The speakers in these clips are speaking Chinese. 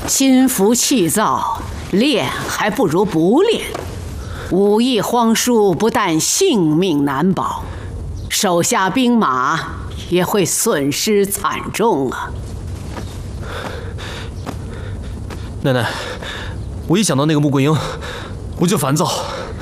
心浮气躁，练还不如不练。武艺荒疏，不但性命难保，手下兵马也会损失惨重啊！ 奶奶，我一想到那个穆桂英，我就烦躁。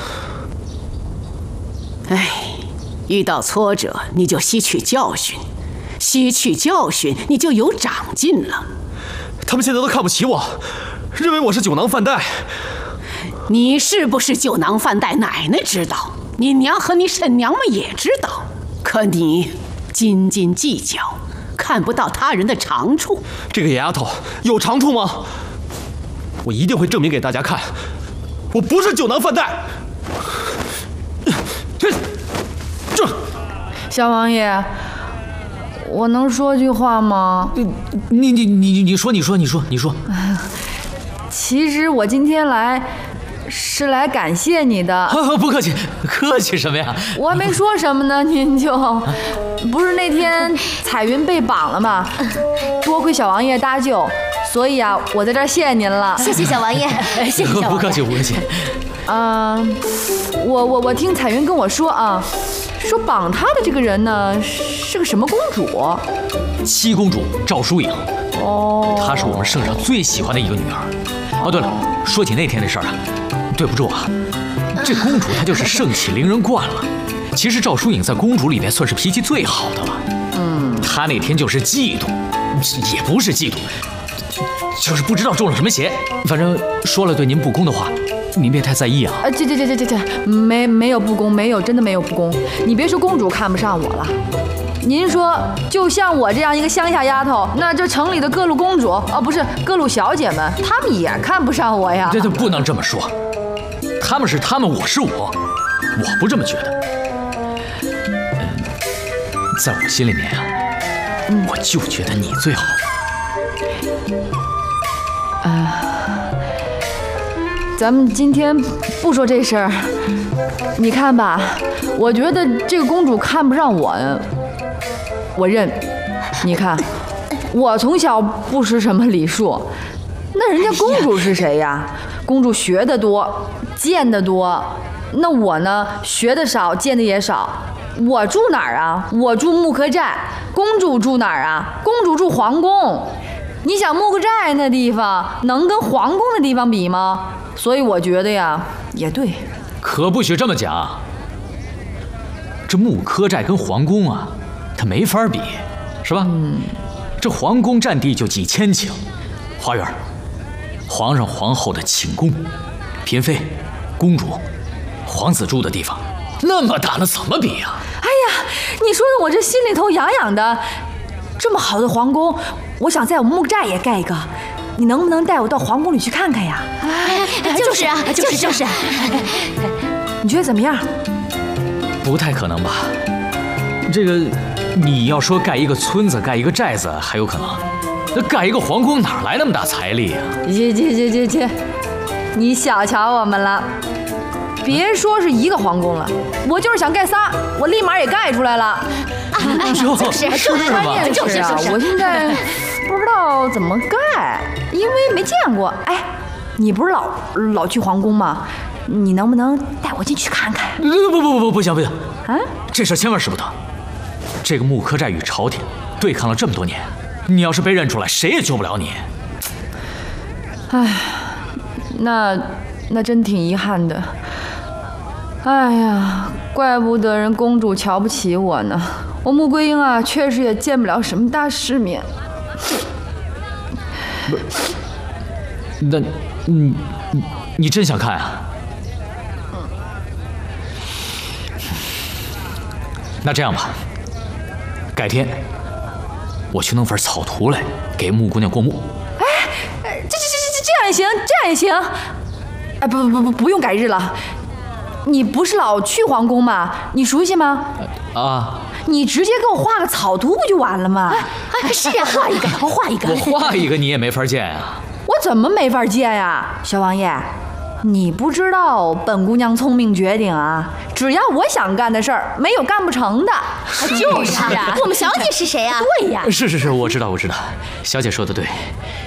哎，遇到挫折你就吸取教训，吸取教训你就有长进了。 他们现在都看不起我，认为我是酒囊饭袋。 你是不是酒囊饭袋，奶奶知道，你娘和你婶娘们也知道。可你斤斤计较，看不到他人的长处。 这个野丫头有长处吗？我一定会证明给大家看，我不是酒囊饭袋。这， 小王爷，我能说句话吗？ 你说。 其实我今天来是来感谢你的。 不客气，客气什么呀？ 我还没说什么呢，您就不是那天彩云被绑了吗？多亏小王爷搭救，所以啊，我在这儿谢谢您了。 谢谢小王爷，谢谢小王爷。 不客气，不客气。 我听彩云跟我说啊，说绑她的这个人呢是个什么公主？ 七公主赵淑颖。 哦， 她是我们圣上最喜欢的一个女儿。哦，对了，说起那天的事儿啊，对不住啊，这公主她就是盛气凌人惯了。其实赵淑颖在公主里面算是脾气最好的了。她那天就是嫉妒，也不是嫉妒，就是不知道中了什么邪。反正说了对您不公的话，您别太在意啊。 这，没有不公，没有，真的没有不公。你别说公主看不上我了，您说就像我这样一个乡下丫头，那这城里的各路公主，不是各路小姐们，她们也看不上我呀。 这不能这么说，她们是她们，我是我不这么觉得。在我心里面啊，我就觉得你最好。 咱们今天不说这事儿，你看吧，我觉得这个公主看不上我，我认。你看，我从小不识什么礼数，那人家公主是谁呀？公主学得多，见得多，那我呢，学得少，见得也少。我住哪儿啊？我住木柯寨。公主住哪儿啊？公主住皇宫。你想木柯寨那地方能跟皇宫的地方比吗？所以我觉得呀，也对。 可不许这么讲。这木柯寨跟皇宫啊，它没法比，是吧？这皇宫占地就几千顷，花园，皇上皇后的寝宫，嫔妃、公主、皇子住的地方，那么大，那怎么比呀？ 哎呀，你说的我这心里头痒痒的。这么好的皇宫，我想在我们木寨也盖一个。你能不能带我到皇宫里去看看呀？ 就是啊，就是。 你觉得怎么样？ 不太可能吧？这个，你要说盖一个村子、盖一个寨子还有可能，那盖一个皇宫哪来那么大财力啊？ 切，你小瞧我们了。别说是一个皇宫了，我就是想盖仨，我立马也盖出来了。 就是啊，我现在不知道怎么盖，因为没见过。哎，你不是老去皇宫吗？你能不能带我进去看看？ 不行啊！ 这事千万使不得。这个木柯寨与朝廷对抗了这么多年，你要是被认出来，谁也救不了你。 哎，那真挺遗憾的。哎呀，怪不得人公主瞧不起我呢。我穆桂英啊，确实也见不了什么大世面。 那，你真想看啊？那这样吧，改天我去弄份草图来给穆姑娘过目。 哎，这样也行。哎，不用改日了。你不是老去皇宫吗？你熟悉吗？ 啊。 你直接给我画个草图不就完了吗？ 是啊，画一个。 我画一个你也没法见啊。 我怎么没法见呀？小王爷，你不知道本姑娘聪明绝顶啊！只要我想干的事儿，没有干不成的。 就是啊，我们小姐是谁啊？对呀。 是，我知道。小姐说的对，